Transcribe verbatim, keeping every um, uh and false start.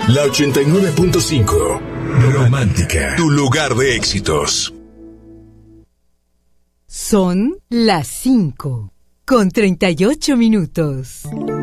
La ochenta y nueve punto cinco. Romántica. Tu lugar de éxitos. Son las cinco con treinta y ocho minutos.